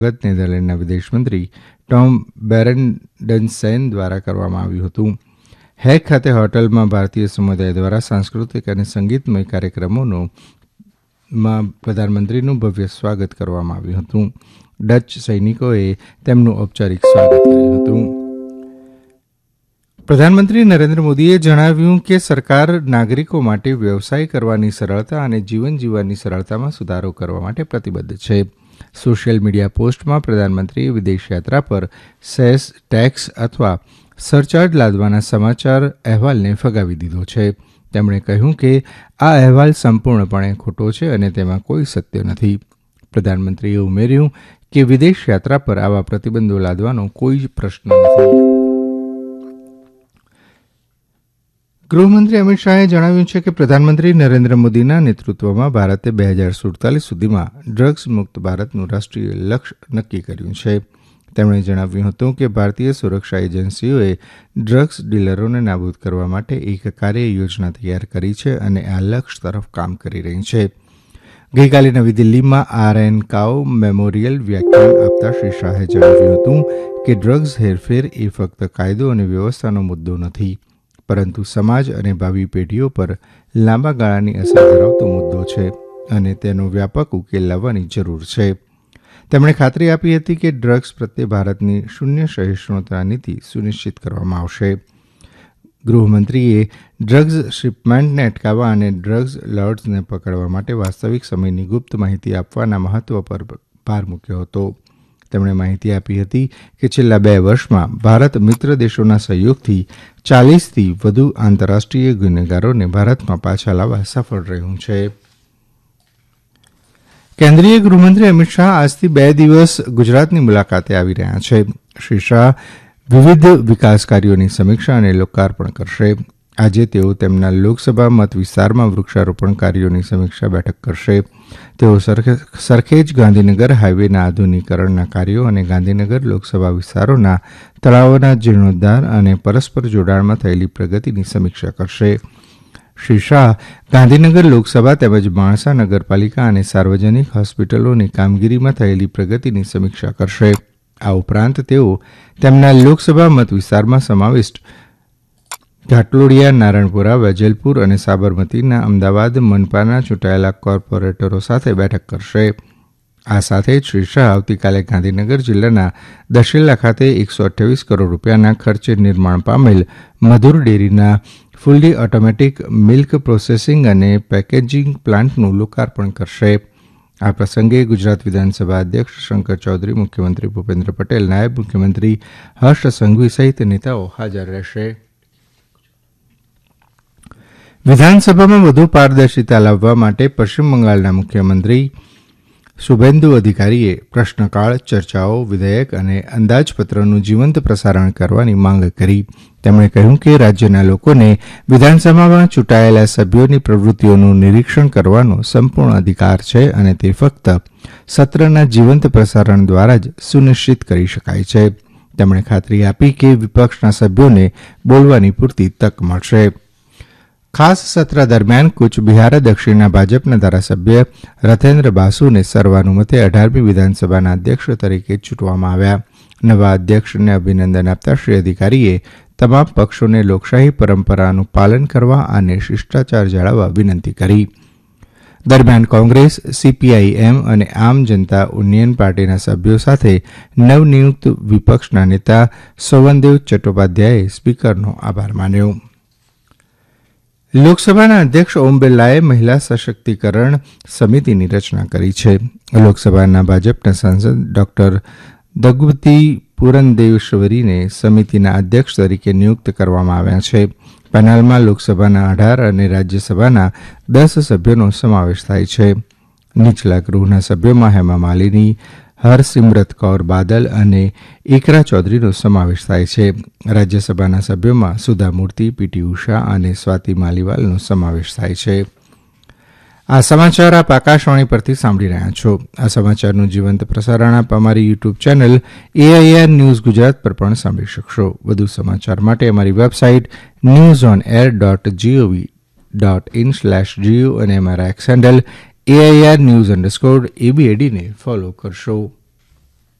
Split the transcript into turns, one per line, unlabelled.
નેધરલેન્ડના વિદેશમંત્રી ટોમ બેરેન્ડનસેન દ્વારા કરવામાં આવ્યું હતું. હેગ ખાતે હોટલમાં ભારતીય સમુદાય દ્વારા સાંસ્કૃતિક અને સંગીતમય કાર્યક્રમોમાં પ્રધાનમંત્રીનું ભવ્ય સ્વાગત કરવામાં આવ્યું હતું. ડચ સૈનિકોએ તેમનું ઔપચારિક સ્વાગત કર્યું હતું. પ્રધાનમંત્રી નરેન્દ્ર મોદીએ જણાવ્યું કે સરકાર નાગરિકો માટે વ્યવસાય કરવાની સરળતા અને જીવન જીવવાની સરળતામાં સુધારો કરવા માટે પ્રતિબદ્ધ છે. સોશિયલ મીડિયા પોસ્ટમાં પ્રધાનમંત્રીએ વિદેશ યાત્રા પર સેસ, ટેક્સ અથવા સરચાર્જ લાદવાના સમાચાર અહેવાલને ફગાવી દીધો છે. તેમણે કહ્યું કે આ અહેવાલ સંપૂર્ણપણે ખોટો છે અને તેમાં કોઈ સત્ય નથી. પ્રધાનમંત્રીએ ઉમેર્યું કે વિદેશ યાત્રા પર આવા પ્રતિબંધો લાદવાનો કોઈ જ પ્રશ્ન નથી. ગૃહમંત્રી અમિત શાહે જણાવ્યું છે કે પ્રધાનમંત્રી નરેન્દ્ર મોદીના નેતૃત્વમાં ભારતે 2047 સુધીમાં ડ્રગ્સ મુક્ત ભારતનું રાષ્ટ્રીય લક્ષ્ય નક્કી કર્યું છે. તેમણે જણાવ્યું હતું કે ભારતીય સુરક્ષા એજન્સીઓએ ડ્રગ્સ ડીલરોને નાબૂદ કરવા માટે એક કાર્ય યોજના તૈયાર કરી છે અને આ લક્ષ્ય તરફ કામ કરી રહી છે. ગઈકાલે નવી દિલ્હીમાં આર.એન. કાઓ મેમોરિયલ વ્યાખ્યાન આપતા શ્રી શાહે જણાવ્યું હતું કે ડ્રગ્સ હેરફેર એ ફક્ત કાયદો અને વ્યવસ્થાનો મુદ્દો નથી, પરંતુ સમાજ અને ભાવિ પેઢીઓ પર લાંબા ગાળાની અસર ધરાવતો મુદ્દો છે અને તેનો વ્યાપક ઉકેલ લાવવાની જરૂર છે. તેમણે ખાતરી આપી હતી કે ડ્રગ્સ પ્રત્યે ભારતની શૂન્ય સહિષ્ણુતા નીતિ સુનિશ્ચિત કરવામાં આવશે. ગૃહમંત્રીએ ડ્રગ્સ શિપમેન્ટને અટકાવવા અને ડ્રગ્સ લોર્ડ્સને પકડવા માટે વાસ્તવિક સમયની ગુપ્ત માહિતી આપવાના મહત્વ પર ભાર મૂક્યો હતો. તેમણે માહિતી આપી હતી કે છેલ્લા 2 વર્ષમાં ભારત મિત્ર દેશોના સહયોગથી 40થી વધુ આંતરરાષ્ટ્રીય ગુનેગારોને ભારતમાં પાછા લાવવા સફળ રહ્યું છે. કેન્દ્રીય ગૃહમંત્રી અમિત શાહ આજથી 2 દિવસ ગુજરાતની મુલાકાતે આવી રહ્યા છે. શ્રી શાહ વિવિધ વિકાસ કાર્યોની સમીક્ષા અને લોકાર્પણ કરશે. આજે તેઓ તેમના લોકસભા મત વિસ્તારમાં વૃક્ષારોપણ કાર્યોની સમીક્ષા બેઠક કરશે. તેઓ સરખેજ ગાંધીનગર હાઇવેના આધુનિકરણના કાર્યો અને ગાંધીનગર લોકસભા વિસ્તારોના તળાવોના જીર્ણોદ્ધાર અને પરસ્પર જોડાણમાં થયેલી પ્રગતિની સમીક્ષા કરશે. શ્રી શાહ ગાંધીનગર લોકસભા તેમજ માણસા નગરપાલિકા અને સાર્વજનિક હોસ્પિટલોની કામગીરીમાં થયેલી પ્રગતિની સમીક્ષા કરશે. આ ઉપરાંત તેઓ તેમના લોકસભા મત વિસ્તારમાં સમાવિષ્ટ ઘાટલોડિયા, નારણપુરા, વેજલપુર અને સાબરમતીના અમદાવાદ મનપાના ચૂંટાયેલા કોર્પોરેટરો સાથે બેઠક કરશે. આ સાથે જ શ્રી શાહ આવતીકાલે ગાંધીનગર જિલ્લાના દશેલા ખાતે 128 કરોડ રૂપિયાના ખર્ચે નિર્માણ પામેલ મધુર ડેરીના ફુલ્લી ઓટોમેટિક મિલ્ક પ્રોસેસિંગ અને પેકેજિંગ પ્લાન્ટનું લોકાર્પણ કરશે. આ પ્રસંગે ગુજરાત વિધાનસભા અધ્યક્ષ શંકર ચૌધરી, મુખ્યમંત્રી ભૂપેન્દ્ર પટેલ, નાયબ મુખ્યમંત્રી હર્ષ સંઘવી સહિત નેતાઓ હાજર રહેશે. વિધાનસભામાં વધુ પારદર્શિતા લાવવા માટે પશ્ચિમ બંગાળના મુખ્યમંત્રી શુભેન્દુ અધિકારીએ પ્રશ્નકાળ, ચર્ચાઓ, વિધેયક અને અંદાજપત્રનું જીવંત પ્રસારણ કરવાની માંગ કરી. તેમણે કહ્યું કે રાજ્યના લોકોને વિધાનસભામાં ચૂંટાયેલા સભ્યોની પ્રવૃત્તિઓનું નિરીક્ષણ કરવાનો સંપૂર્ણ અધિકાર છે અને તે ફક્ત સત્રના જીવંત પ્રસારણ દ્વારા જ સુનિશ્ચિત કરી શકાય છે. તેમણે ખાતરી આપી કે વિપક્ષના સભ્યોને બોલવાની પૂરતી તક મળશે. ખાસ સત્ર દરમિયાન કૂચ બિહાર દક્ષિણના ભાજપના ધારાસભ્ય રથેન્દ્ર બાસુને સર્વાનુમતે 18મી વિધાનસભાના અધ્યક્ષ તરીકે ચૂંટવામાં આવ્યા. નવા અધ્યક્ષને અભિનંદન આપતા શ્રી અધિકારીએ તમામ પક્ષોને લોકશાહી પરંપરાનું પાલન કરવા અને શિષ્ટાચાર જાળવવા વિનંતી કરી. દરમિયાન કોંગ્રેસ, સીપીઆઈએમ અને આમ જનતા યુનિયન પાર્ટીના સભ્યો સાથે નવનિયુક્ત વિપક્ષના નેતા સોવનદેવ ચટ્ટોપાધ્યાયે સ્પીકરનો આભાર માન્યો. લોકસભાના અધ્યક્ષ ઓમ બિરલાએ મહિલા સશક્તિકરણ સમિતિની રચના કરી છે. લોકસભાના ભાજપના સાંસદ ડોક્ટર દગુપતિ પુરંદેશ્વરીને સમિતિના અધ્યક્ષ તરીકે નિયુક્ત કરવામાં આવ્યા છે. પેનલમાં લોકસભાના 18 અને રાજ્યસભાના 10 સભ્યોનો સમાવેશ થાય છે. નીચલા ગૃહના સભ્યોમાં હેમા માલિની, હરસિમરત કૌર બાદલ અને એકરા ચૌધરીનો સમાવેશ થાય છે. રાજ્યસભાના સભ્યોમાં સુધા મૂર્તિ, પીટી ઉષા અને સ્વાતિ માલીવાલનો સમાવેશ થાય છે. આ સમાચાર આપ આકાશવાણી પરથી સાંભળી રહ્યા છો. આ સમાચારનું જીવંત પ્રસારણ આપ અમારી YouTube channel AIR news Gujarat પર પણ સાંભળી શકશો. વધુ સમાચાર માટે અમારી વેબસાઇટ newsonair.gov.in/geo અને અમારા એક્સ હેન્ડલ AIR News_ABAD ને ફોલો કરશો.